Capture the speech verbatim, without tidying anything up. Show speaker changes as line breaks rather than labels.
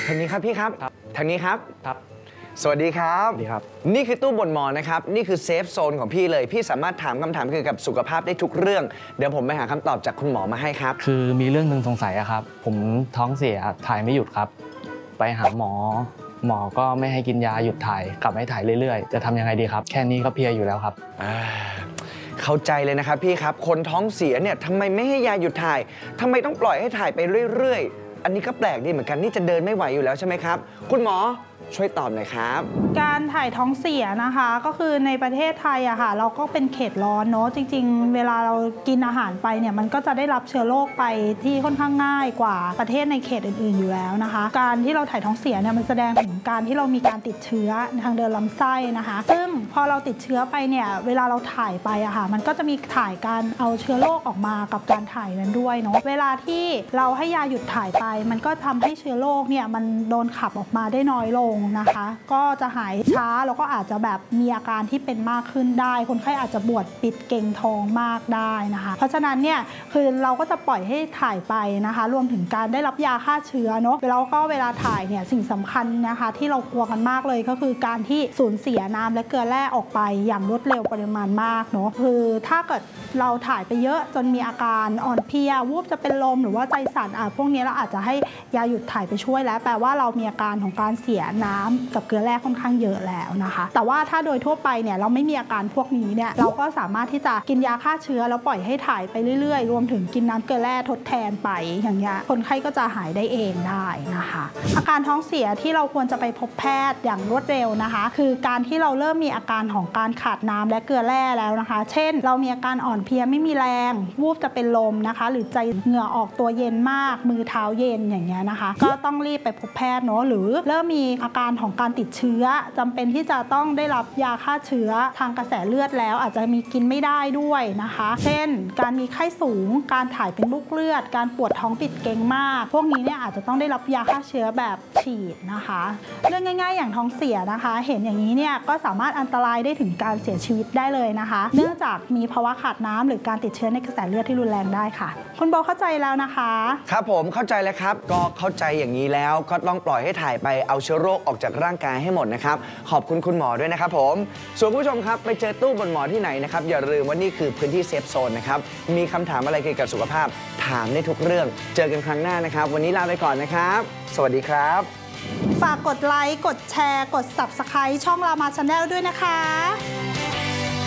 ทางนี้ครับพี่ครับทางนี้ครับ
ครับ
สวัสดีครับ
สวัสดีครับ
นี่คือตู้บ่นหมอนะครับนี่คือเซฟโซนของพี่เลยพี่สามารถถามคำถามเกี่ยวกับสุขภาพได้ทุกเรื่องเดี๋ยวผมไปหาคำตอบจากคุณหมอมาให้ครับ
คือมีเรื่องหนึ่งสงสัยอะครับผมท้องเสียถ่ายไม่หยุดครับไปหาหมอหมอก็ไม่ให้กินยาหยุดถ่ายกลับให้ถ่ายเรื่อยๆจะทำยังไงดีครับแค่นี้ก็เพลียอยู่แล้วครับ
เข้าใจเลยนะครับพี่ครับคนท้องเสียเนี่ยทำไมไม่ให้ยาหยุดถ่ายทำไมต้องปล่อยให้ถ่ายไปเรื่อยๆอันนี้ก็แปลกดีเหมือนกันนี่จะเดินไม่ไหวอยู่แล้วใช่ไหมครับคุณหมอช่วยตอบหน่อยครับ
การถ่ายท้องเสียนะคะก็คือในประเทศไทยอะค่ะเราก็เป็นเขตร้อนเนาะจริงๆเวลาเรากินอาหารไปเนี่ยมันก็จะได้รับเชื้อโรคไปที่ค่อนข้างง่ายกว่าประเทศในเขตอื่นๆอยู่แล้วนะคะการที่เราถ่ายท้องเสียเนี่ยมันแสดงถึงการที่เรามีการติดเชื้อทางเดินลำไส้นะคะซึ่งพอเราติดเชื้อไปเนี่ยเวลาเราถ่ายไปอะค่ะมันก็จะมีถ่ายการเอาเชื้อโรคออกมากับการถ่ายนั้นด้วยเนาะเวลาที่เราให้ยาหยุดถ่ายไปมันก็ทำให้เชื้อโรคเนี่ยมันโดนขับออกมาได้น้อยลงนะคะก็จะหายช้าแล้วก็อาจจะแบบมีอาการที่เป็นมากขึ้นได้คนไข้อาจจะปวดปิดเกร็งท้องมากได้นะคะเพราะฉะนั้นเนี่ยคือเราก็จะปล่อยให้ถ่ายไปนะคะรวมถึงการได้รับยาฆ่าเชื้อเนาะแล้วก็เวลาถ่ายเนี่ยสิ่งสำคัญนะคะที่เรากลัวกันมากเลยก็คือการที่สูญเสียน้ำและเกลือแร่ออกไปอย่างรวดเร็วปริมาณมากเนาะคือถ้าเกิดเราถ่ายไปเยอะจนมีอาการอ่อนเพลียวูบจะเป็นลมหรือว่าใจสั่นอ่ะพวกนี้เราอาจจะให้ยาหยุดถ่ายไปช่วยแล้วแปลว่าเรามีอาการของการเสียน้ำกับเกลือแร่ค่อนข้างเยอะแล้วนะคะแต่ว่าถ้าโดยทั่วไปเนี่ยเราไม่มีอาการพวกนี้เนี่ยเราก็สามารถที่จะกินยาฆ่าเชื้อแล้วปล่อยให้ถ่ายไปเรื่อยๆรวมถึงกินน้ำเกลือแร่ทดแทนไปอย่างเงี้ยคนไข้ก็จะหายได้เองได้นะคะอาการท้องเสียที่เราควรจะไปพบแพทย์อย่างรวดเร็วนะคะคือการที่เราเริ่มมีอาการของการขาดน้ำและเกลือแร่แล้วนะคะเช่นเรามีอาการอ่อนเพลียไม่มีแรงวูบจะเป็นลมนะคะหรือใจเหงื่อออกตัวเย็นมากมือเท้าเย็นอย่างเงี้ยนะคะก็ต้องรีบไปพบแพทย์เนาะหรือเริ่มมีอาการของการติดเชื้อจำเป็นที่จะต้องได้รับยาฆ่าเชื้อทางกระแสเลือดแล้วอาจจะมีกินไม่ได้ด้วยนะคะเช่นการมีไข้สูงการถ่ายเป็นลูกเลือดการปวดท้องปิดเกร็งมากพวกนี้เนี่ยอาจจะต้องได้รับยาฆ่าเชื้อแบบฉีดนะคะเรื่องง่ายๆอย่างท้องเสียนะคะเห็นอย่างนี้เนี่ยก็สามารถอันตรายได้ถึงการเสียชีวิตได้เลยนะคะเนื่องจากมีภาวะขาดน้ำหรือการติดเชื้อในกระแสเลือดที่รุนแรงได้ค่ะคุณโบเข้าใจแล้วนะคะ
ครับผมเข้าใจแล้วครับก็เข้าใจอย่างนี้แล้วก็ต้องปล่อยให้ถ่ายไปเอาเชื้อโรคออกจากร่างกายให้หมดนะครับขอบคุณคุณหมอด้วยนะครับผมส่วนผู้ชมครับไปเจอตู้บ่นหมอที่ไหนนะครับอย่าลืมว่านี่คือพื้นที่เซฟโซนนะครับมีคำถามอะไรเกี่ยวกับสุขภาพถามได้ทุกเรื่องเจอกันครั้งหน้านะครับวันนี้ลาไปก่อนนะครับสวัสดีครับ
ฝากกดไลค์กดแชร์กด ซับสไครบ์ ช่องรามา ชาแนล ด้วยนะคะ